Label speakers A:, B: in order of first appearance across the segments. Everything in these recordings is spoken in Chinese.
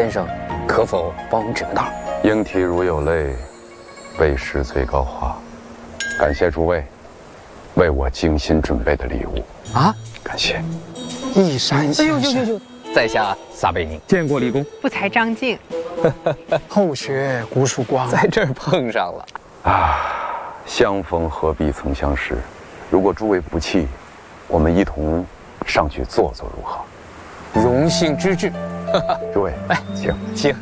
A: 先生，可否帮我们指个道？
B: 莺啼如有泪，为师最高话。感谢诸位为我精心准备的礼物
A: 啊！
B: 感谢。
C: 一山先生，
A: 在下撒贝宁，
C: 见过李公。
D: 不才张静，
C: 后学古曙光，
A: 在这儿碰上了
B: 啊！相逢何必曾相识，如果诸位不弃，我们一同上去坐坐如何？
A: 荣幸之至。
B: 诸位，
A: 来，
B: 请。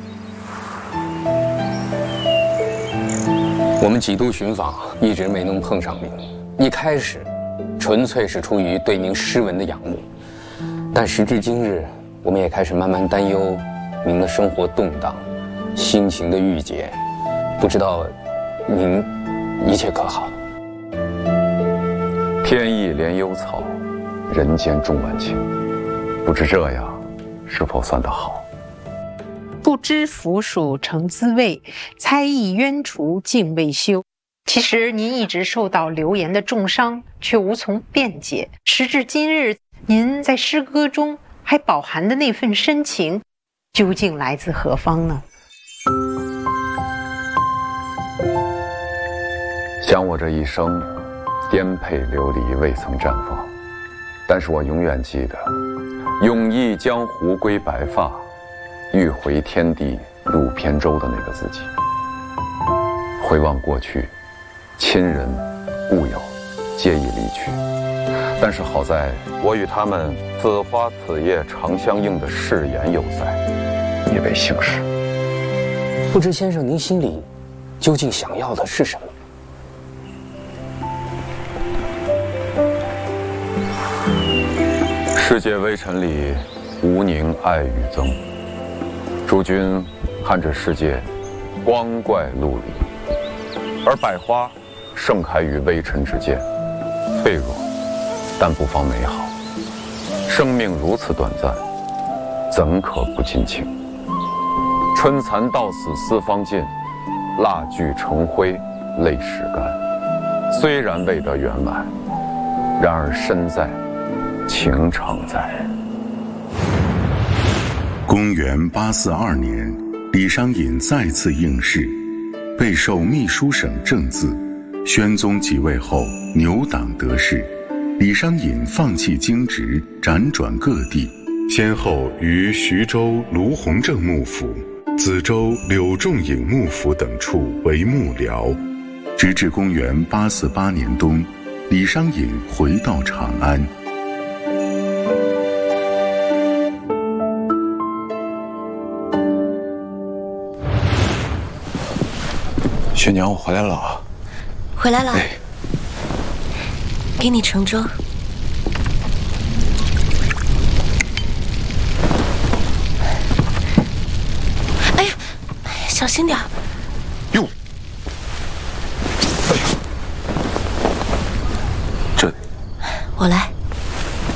A: 我们几度寻访，一直没能碰上您。一开始，纯粹是出于对您诗文的仰慕，但时至今日，我们也开始慢慢担忧您的生活动荡，心情的郁结。不知道您一切可好？
B: 天意怜幽草，人间重晚晴。不知这样是否算得好？
D: 不知腐鼠成滋味，猜疑冤除竟未休。其实您一直受到流言的重伤，却无从辩解。时至今日，您在诗歌中还饱含的那份深情，究竟来自何方呢？
B: 想我这一生，颠沛流离未曾绽放，但是我永远记得，永忆江湖归白发，欲回天地入扁舟的那个自己。回望过去，亲人故友皆已离去，但是好在我与他们此花此叶常相映的誓言犹在，以为幸事。
A: 不知先生您心里究竟想要的是什么？
B: 世界微尘里，无宁爱与憎。诸君看这世界，光怪陆离，而百花盛开于微尘之间，脆弱，但不妨美好。生命如此短暂，怎可不尽情？春蚕到死丝方尽，蜡炬成灰泪始干。虽然未得圆满，然而身在，情常在。
E: 公元842年，李商隐再次应试，备受秘书省正字。宣宗即位后，牛党得势，李商隐放弃京职，辗转各地，先后于徐州卢鸿正幕府、梓州柳仲颖幕府等处为幕僚，直至公元848年冬，李商隐回到长安。
B: 薛娘，我回来了。
F: 回来了。给你盛粥。哎呀，小心点。
B: 哟。哎呀，这。
F: 我来。